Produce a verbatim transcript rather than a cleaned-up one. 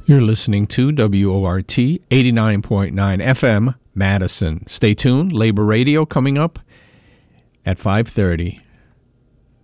You're listening to W O R T eighty-nine point nine F M, Madison. Stay tuned. Labor Radio coming up at five thirty.